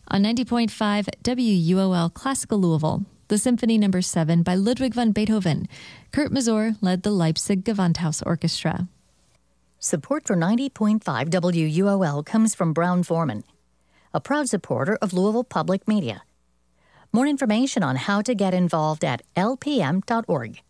On 90.5 WUOL Classical Louisville, the Symphony No. 7 by Ludwig van Beethoven. Kurt Masur led the Leipzig Gewandhaus Orchestra. Support for 90.5 WUOL comes from Brown-Forman, a proud supporter of Louisville Public Media. More information on how to get involved at lpm.org.